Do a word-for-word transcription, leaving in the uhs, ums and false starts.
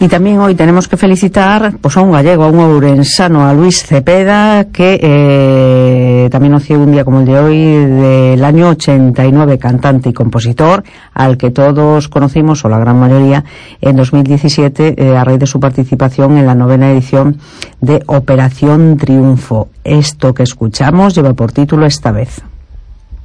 Y también hoy tenemos que felicitar pues a un gallego, a un ourensano, a Luis Cepeda, que eh, también nació un día como el de hoy, del año ochenta y nueve, cantante y compositor, al que todos conocimos, o la gran mayoría, en dos mil diecisiete, eh, a raíz de su participación en la novena edición de Operación Triunfo. Esto que escuchamos lleva por título Esta vez.